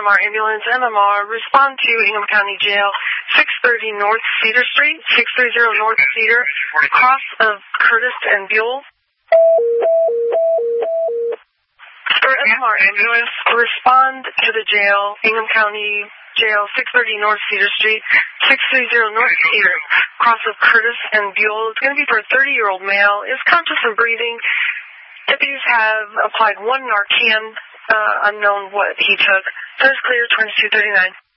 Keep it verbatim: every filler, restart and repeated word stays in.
M R ambulance, M M R, respond to Ingham County Jail, six thirty North Cedar Street, six thirty North Cedar, cross of Curtis and Buell. For M M R ambulance, respond to the jail, Ingham County Jail, six thirty North Cedar Street, six thirty North Cedar, cross of Curtis and Buell. It's going to be for a thirty-year-old male, is conscious and breathing. Deputies have applied one Narcan, uh, unknown what he took. First clear, twenty-two thirty-nine.